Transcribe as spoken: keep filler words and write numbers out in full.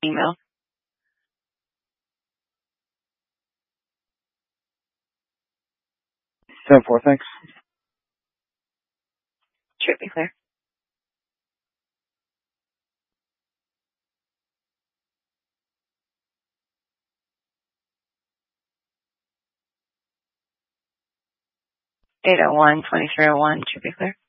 email. Ten four, thanks. Should be clear. eight oh one, twenty-three oh one, should be clear.